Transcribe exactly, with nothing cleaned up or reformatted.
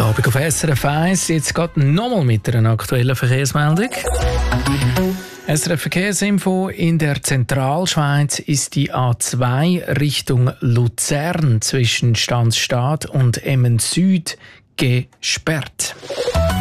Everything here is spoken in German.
Abend auf S R F eins. Jetzt geht nochmal mit einer aktuellen Verkehrsmeldung. S R F Verkehrsinfo: In der Zentralschweiz ist die A zwei Richtung Luzern zwischen Stanzstadt und Emmen Süd gesperrt.